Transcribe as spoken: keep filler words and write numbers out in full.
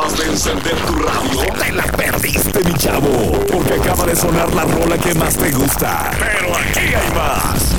acabas de encender tu radio, te la perdiste, mi chavo, porque acaba de sonar la rola que más te gusta. Pero aquí hay más.